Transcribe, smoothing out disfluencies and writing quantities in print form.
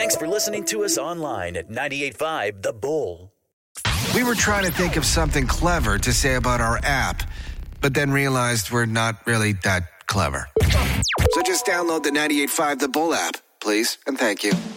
Thanks for listening to us online at 98.5 The Bull. We were trying to think of something clever to say about our app, but then realized we're not really that clever. So just download the 98.5 The Bull app, please, and thank you.